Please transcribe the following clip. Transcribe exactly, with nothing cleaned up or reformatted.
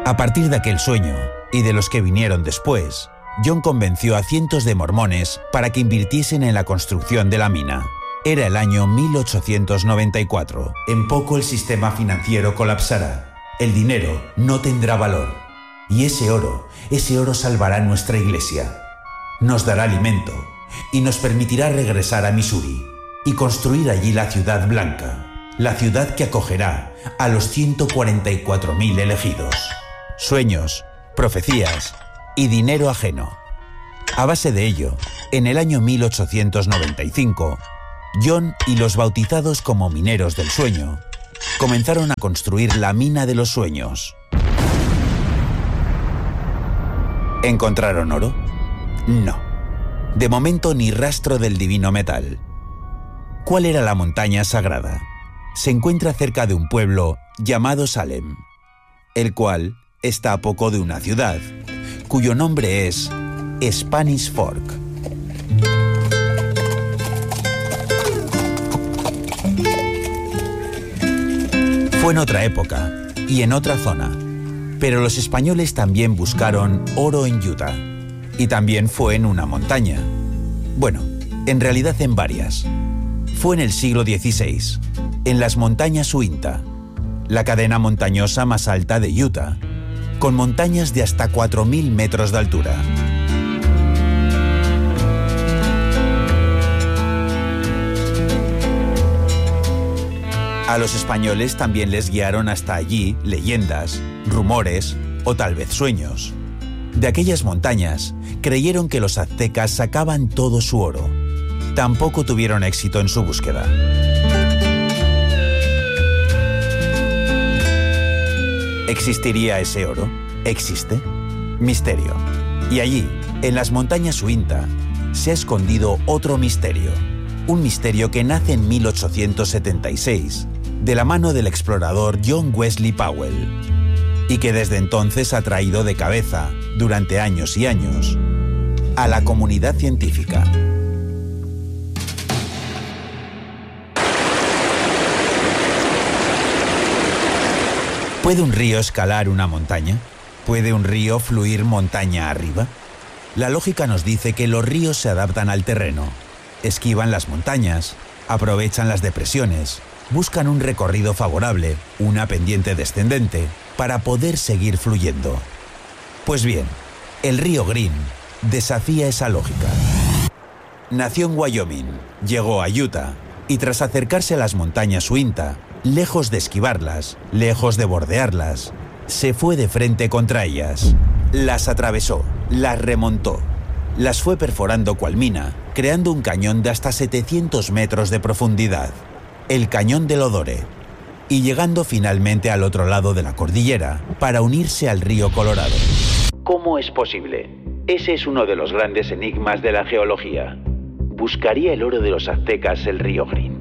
A partir de aquel sueño, y de los que vinieron después, John convenció a cientos de mormones para que invirtiesen en la construcción de la mina. Era el año mil ochocientos noventa y cuatro. En poco el sistema financiero colapsará. El dinero no tendrá valor. Y ese oro, ese oro salvará nuestra iglesia. Nos dará alimento y nos permitirá regresar a Missouri y construir allí la ciudad blanca, la ciudad que acogerá a los ciento cuarenta y cuatro mil elegidos. Sueños, profecías y dinero ajeno. A base de ello, en el año mil ochocientos noventa y cinco, John y los bautizados como mineros del sueño comenzaron a construir la mina de los sueños. ¿Encontraron oro? No. De momento ni rastro del divino metal. ¿Cuál era la montaña sagrada? Se encuentra cerca de un pueblo llamado Salem, el cual está a poco de una ciudad, cuyo nombre es Spanish Fork. Fue en otra época y en otra zona, pero los españoles también buscaron oro en Utah, y también fue en una montaña. Bueno, en realidad en varias. Fue en el siglo dieciséis, en las montañas Uinta, la cadena montañosa más alta de Utah, con montañas de hasta cuatro mil metros de altura. A los españoles también les guiaron hasta allí leyendas, rumores o tal vez sueños. De aquellas montañas creyeron que los aztecas sacaban todo su oro. Tampoco tuvieron éxito en su búsqueda. ¿Existiría ese oro? ¿Existe? Misterio. Y allí, en las montañas Uinta, se ha escondido otro misterio. Un misterio que nace en mil ochocientos setenta y seis, de la mano del explorador John Wesley Powell, y que desde entonces ha traído de cabeza, durante años y años, a la comunidad científica. ¿Puede un río escalar una montaña? ¿Puede un río fluir montaña arriba? La lógica nos dice que los ríos se adaptan al terreno, esquivan las montañas, aprovechan las depresiones, buscan un recorrido favorable, una pendiente descendente, para poder seguir fluyendo. Pues bien, el río Green desafía esa lógica. Nació en Wyoming, llegó a Utah y tras acercarse a las montañas Uinta, lejos de esquivarlas, lejos de bordearlas, se fue de frente contra ellas. Las atravesó, las remontó, las fue perforando cual mina, creando un cañón de hasta setecientos metros de profundidad, el Cañón del Odore, y llegando finalmente al otro lado de la cordillera para unirse al río Colorado. ¿Cómo es posible? Ese es uno de los grandes enigmas de la geología. ¿Buscaría el oro de los aztecas el río Green?